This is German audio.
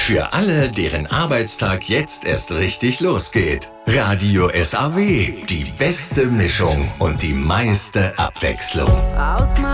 Für alle, deren Arbeitstag jetzt erst richtig losgeht. Radio SAW, die beste Mischung und die meiste Abwechslung.